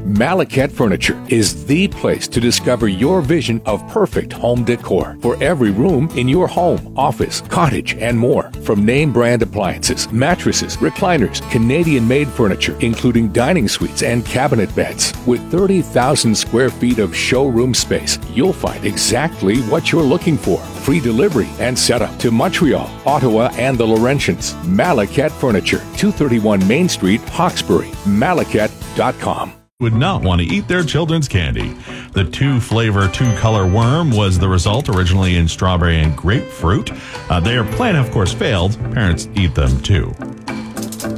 Malacat Furniture is the place to discover your vision of perfect home decor for every room in your home, office, cottage, and more. From name brand appliances, mattresses, recliners, Canadian-made furniture, including dining suites and cabinet beds. With 30,000 square feet of showroom space, you'll find exactly what you're looking for. Free delivery and setup to Montreal, Ottawa, and the Laurentians. Malacat Furniture, 231 Main Street, Hawkesbury. Malacat.com. Would not want to eat their children's candy. The two-flavor, two-color worm was the result, originally in strawberry and grapefruit. Their plan, of course, failed. Parents eat them, too.